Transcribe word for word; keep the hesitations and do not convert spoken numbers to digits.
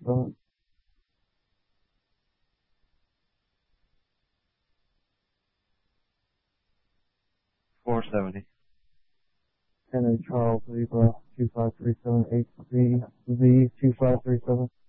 seven. four seventy. Henry Charles Zebra two five three seven H Z Z two five three seven.